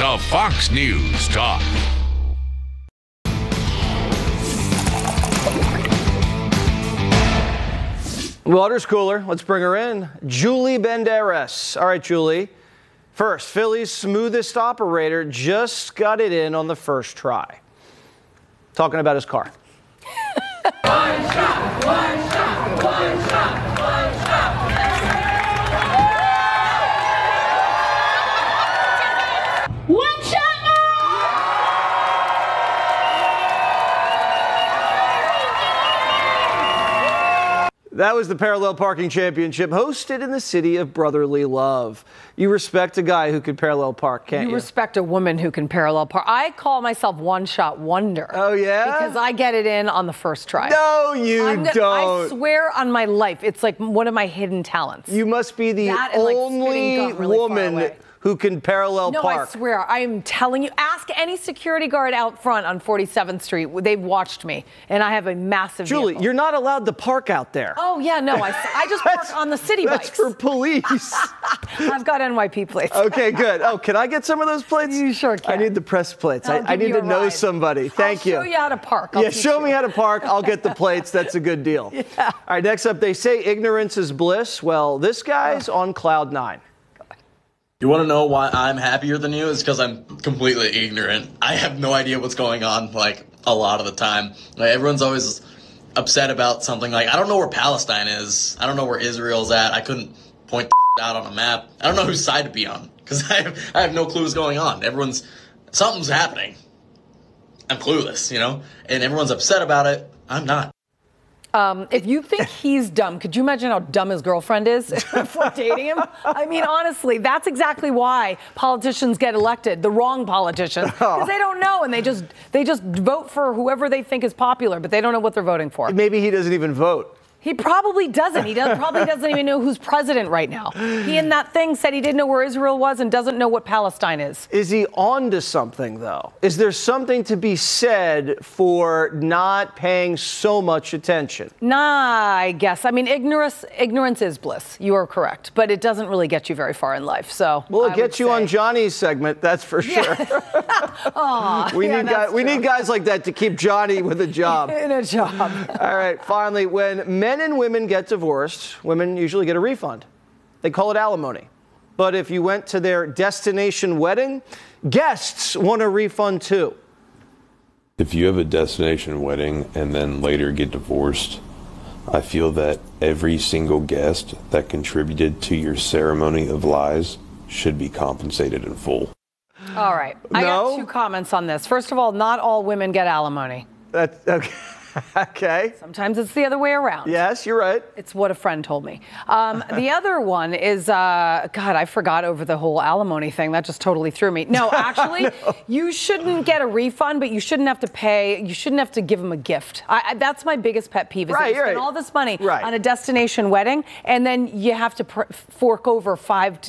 to Fox News Talk. Water's cooler. Let's bring her in. Julie Banderas. All right, Julie. First, Philly's smoothest operator just got it in on the first try. Talking about his car. One shot, one shot, one shot, one shot. One shot. That was the Parallel Parking Championship hosted in the city of brotherly love. You respect a guy who can parallel park, can't you? You respect a woman who can parallel park. I call myself one-shot wonder. Oh, yeah? Because I get it in on the first try. No, you don't. I swear on my life, it's like one of my hidden talents. You must be the That and, like, only spitting gum really far woman away. who can parallel No, park. I swear. I'm telling you. Ask any security guard out front on 47th Street. They've watched me, and I have a massive Julie, vehicle. you're not allowed to park out there. Oh, yeah, no. I just park on the city That's bikes. for police. I've got NYP plates. Okay, good. Oh, can I get some of those plates? You sure can. I need the press plates. I'll I give need you to a know ride. somebody. Thank you. I'll show you how to park. Yeah, show me how to park. I'll get the plates. That's a good deal. Yeah. All right, next up, they say ignorance is bliss. Well, this guy's on cloud nine. You want to know why I'm happier than you? It's because I'm completely ignorant. I have no idea what's going on, like, a lot of the time. Like, everyone's always upset about something. Like, I don't know where Palestine is. I don't know where Israel's at. I couldn't point the out on a map. I don't know whose side to be on, because I have no clue what's going on. Something's happening. I'm clueless, you know? And everyone's upset about it. I'm not. If you think he's dumb, could you imagine how dumb his girlfriend is for dating him? I mean, honestly, that's exactly why politicians get elected, the wrong politicians, because they don't know and they just vote for whoever they think is popular, but they don't know what they're voting for. Maybe he doesn't even vote. He probably doesn't. Probably doesn't even know who's president right now. He in that thing said he didn't know where Israel was and doesn't know what Palestine is. Is he on to something, though? Is there something to be said for not paying so much attention? Nah, I guess. I mean, ignorance is bliss. You are correct. But it doesn't really get you very far in life. So, well, it gets you on Johnny's segment, that's for sure. Aw, we need guys like that to keep Johnny with a job. In a job. All right, finally, when men and women get divorced, women usually get a refund. They call it alimony. But if you went to their destination wedding, guests want a refund too. If you have a destination wedding and then later get divorced, I feel that every single guest that contributed to your ceremony of lies should be compensated in full. All right. I got two comments on this. First of all, not all women get alimony. That's okay. Okay. Sometimes it's the other way around. Yes, you're right. It's what a friend told me. The other one is, God, I forgot over the whole alimony thing. That just totally threw me. No, actually, no. You shouldn't get a refund, but you shouldn't have to pay. You shouldn't have to give them a gift. That's my biggest pet peeve. Is that you spend all this money on a destination wedding, and then you have to fork over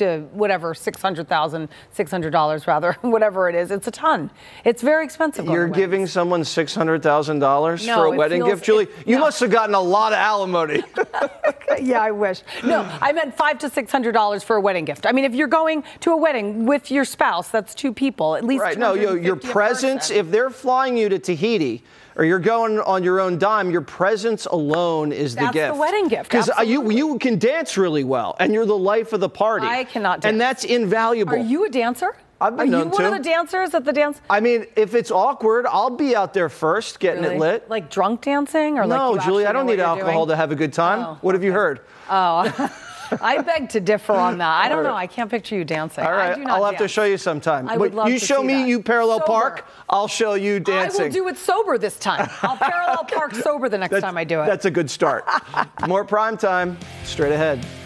$600,000 rather, whatever it is. It's a ton. It's very expensive. You're giving someone $600,000 for a wedding gift, Julie? You must have gotten a lot of alimony. Yeah, I wish. No, I meant $500 to $600 for a wedding gift. I mean, if you're going to a wedding with your spouse, that's two people, at least. Right. No, your presence, if they're flying you to Tahiti or you're going on your own dime, your presence alone is the gift. That's the wedding gift. Because you can dance really well, and you're the life of the party. I cannot dance. And that's invaluable. Are you a dancer? I've been known to. Are you one of the dancers at the dance? I mean, if it's awkward, I'll be out there first getting it lit. Like drunk dancing? Or no, like Julie, I don't need alcohol to have a good time. What have you heard? Oh, I beg to differ on that. I don't know. I can't picture you dancing. All right, I'll have to show you sometime. I would love you to show see me that. you parallel Sober. park, I'll show you dancing. I will do it sober this time. I'll parallel park sober the next time I do it. That's a good start. More prime time, straight ahead.